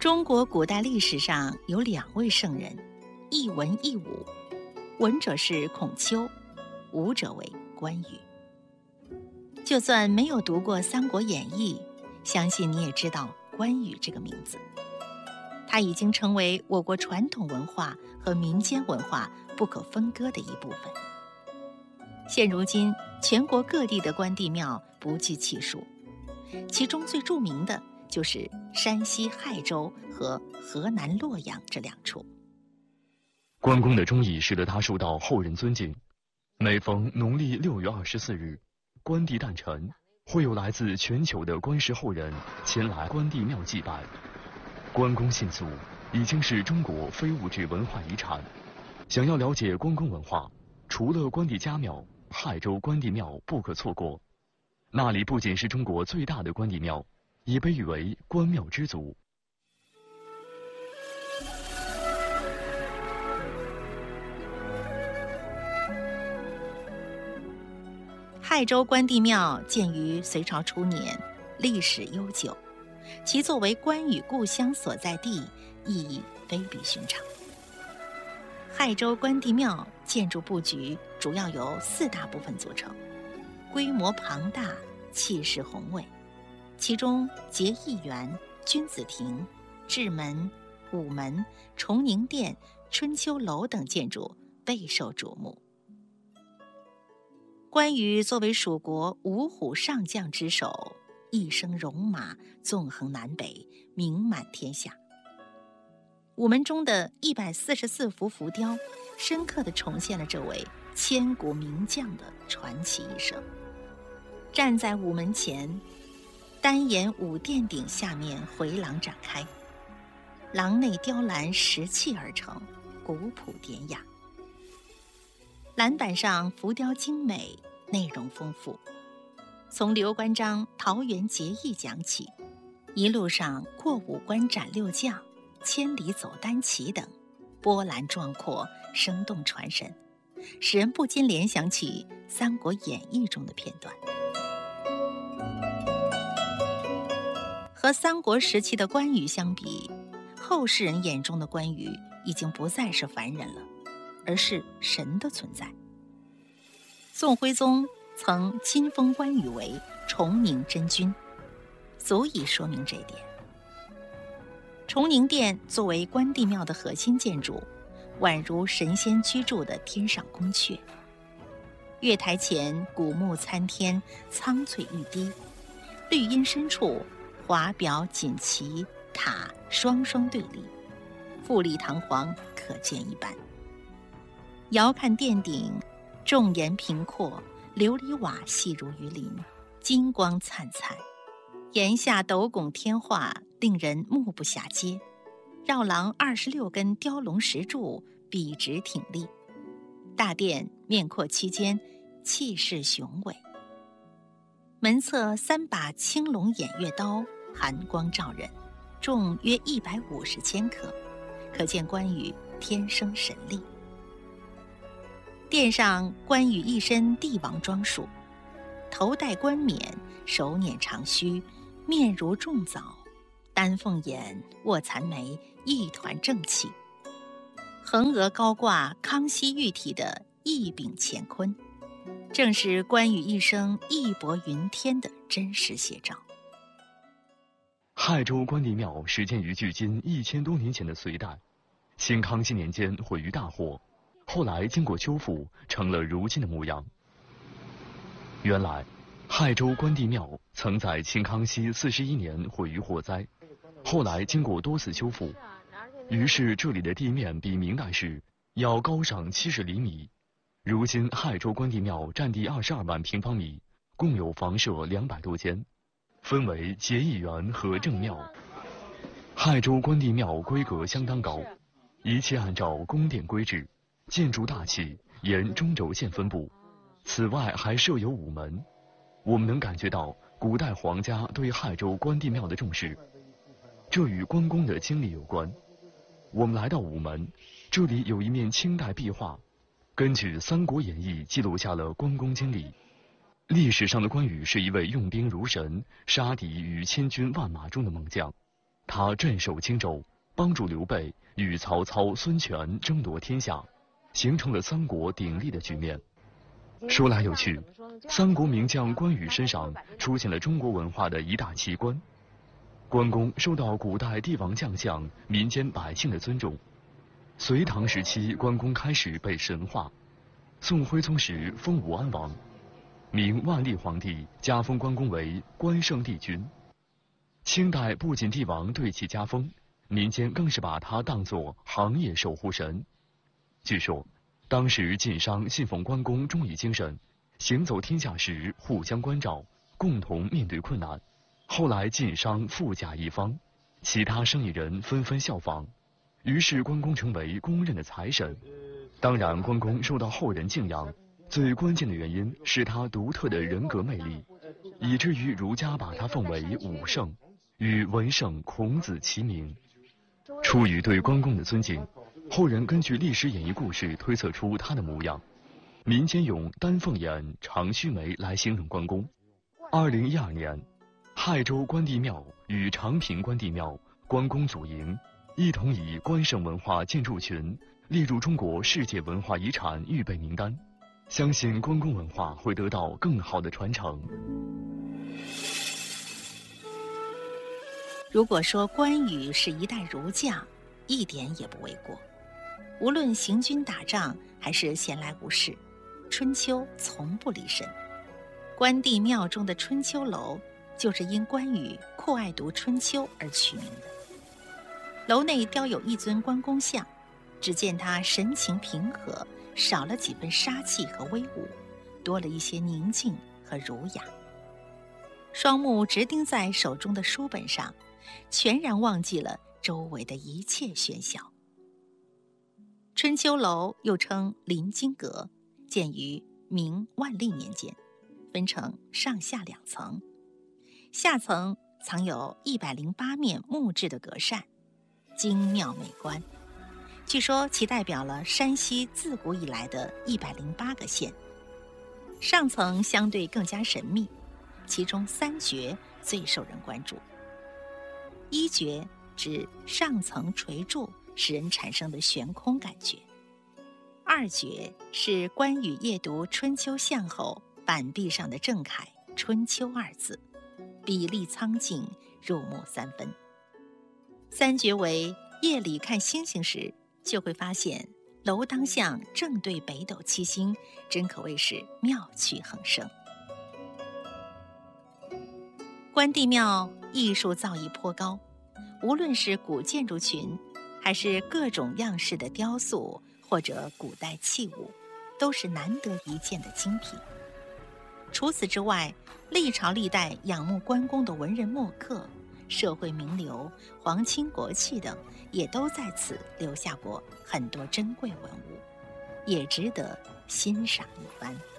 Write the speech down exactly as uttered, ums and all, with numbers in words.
中国古代历史上有两位圣人，一文一武，文者是孔丘，武者为关羽。就算没有读过《三国演义》，相信你也知道关羽这个名字。他已经成为我国传统文化和民间文化不可分割的一部分。现如今，全国各地的关帝庙不计其数，其中最著名的就是山西亥州和河南洛阳这两处。 关公的忠义使得他受到后人尊敬。每逢农历六月二十四日，关帝诞辰，会有来自全球的关氏后人前来关帝庙祭拜。关公信俗已经是中国非物质文化遗产。想要了解关公文化，除了关帝家庙，亥州关帝庙不可错过。那里不仅是中国最大的关帝庙，也被誉为关庙之祖。 亥州关帝庙建于隋朝初年，历史悠久，其作为关羽故乡所在地，意义非比寻常。亥州关帝庙建筑布局主要由四大部分组成，规模庞大，气势宏伟。其中结义园、君子亭、雉门、午门、崇宁殿、春秋楼等建筑备受瞩目。关羽作为蜀国五虎上将之首，一生戎马，纵横南北，名满天下。午门中的一百四十四幅浮雕，深刻地重现了这位千古名将的传奇一生。站在午门前，单檐五殿顶下面回廊展开，廊内雕栏石砌而成，古朴典雅。栏板上浮雕精美，内容丰富，从刘关张桃园结义讲起，一路上过五关斩六将，千里走单骑等，波澜壮阔，生动传神，使人不禁联想起《三国演义》中的片段。和三国时期的关羽相比，后世人眼中的关羽已经不再是凡人了，而是神的存在。宋徽宗曾亲封关羽为崇宁真君，足以说明这一点。崇宁殿作为关帝庙的核心建筑，宛如神仙居住的天上宫阙。月台前古木参天，苍翠欲滴，绿荫深处华表锦旗，塔双双对立，富丽堂皇，可见一斑。遥看殿顶，重檐平阔，琉璃瓦细如鱼鳞，金光灿灿，檐下斗拱天画，令人目不暇接。绕廊二十六根雕龙石柱笔直挺立，大殿面阔七间，气势雄伟。门侧三把青龙偃月刀，寒光照人，重约一百五十千克，可见关羽天生神力。殿上关羽一身帝王装束，头戴冠冕，手捻长须，面如重枣，丹凤眼，卧蚕眉，一团正气。横额高挂康熙御题的一柄乾坤，正是关羽一生义薄云天的真实写照。 亥州关帝庙始建于距今一千多年前的隋代，清康熙年间毁于大火，后来经过修复，成了如今的模样。原来，亥州关帝庙曾在清康熙四十一年毁于火灾，后来经过多次修复，于是这里的地面比明代时要高上七十厘米。如今亥州关帝庙占地二十二万平方米，共有房舍两百多间，分为结义园和正庙。亥州关帝庙规格相当高，一切按照宫殿规制，建筑大气，沿中轴线分布。此外还设有午门，我们能感觉到古代皇家对亥州关帝庙的重视，这与关公的经历有关。我们来到午门，这里有一面清代壁画，根据《三国演义》记录下了关公经历。历史上的关羽是一位用兵如神、杀敌于千军万马中的猛将， 他镇守荆州，帮助刘备与曹操、孙权争夺天下，形成了三国鼎立的局面。说来有趣，三国名将关羽身上出现了中国文化的一大奇观。关公受到古代帝王将相、民间百姓的尊重。隋唐时期，关公开始被神化。宋徽宗时封武安王，明万历皇帝加封关公为关圣帝君。清代不仅帝王对其加封，民间更是把他当作行业守护神。据说，当时晋商信奉关公忠义精神，行走天下时互相关照，共同面对困难。后来晋商富甲一方，其他生意人纷纷效仿，于是关公成为公认的财神。当然，关公受到后人敬仰，最关键的原因是他独特的人格魅力，以至于儒家把他奉为武圣，与文圣孔子齐名。出于对关公的尊敬，后人根据历史演绎故事推测出他的模样。民间用丹凤眼、长须眉来形容关公。二零一二年，亥州关帝庙与长平关帝庙关公祖营一同以关圣文化建筑群列入中国世界文化遗产预备名单，相信关公文化会得到更好的传承。 如果说关羽是一代儒将，一点也不为过。无论行军打仗还是闲来无事，春秋从不离身。关帝庙中的春秋楼就是因关羽酷爱读春秋而取名的。楼内雕有一尊关公像，只见他神情平和，少了几分杀气和威武，多了一些宁静和儒雅。双目直盯在手中的书本上，全然忘记了周围的一切喧嚣。春秋楼又称临津阁，建于明万历年间，分成上下两层，下层藏有一百零八面木质的格扇，精妙美观。据说其代表了山西自古以来的一百零八个县。上层相对更加神秘，其中三绝最受人关注。一绝指上层垂柱使人产生的悬空感觉。二绝是关羽夜读春秋相后，板壁上的正楷春秋二字，笔力苍劲，入木三分。三绝为夜里看星星时，就会发现楼当向正对北斗七星，真可谓是妙趣横生。关帝庙艺术造诣颇高，无论是古建筑群，还是各种样式的雕塑或者古代器物，都是难得一见的精品。除此之外，历朝历代仰慕关公的文人墨客、社会名流、皇亲国戚等，也都在此留下过很多珍贵文物，也值得欣赏一番。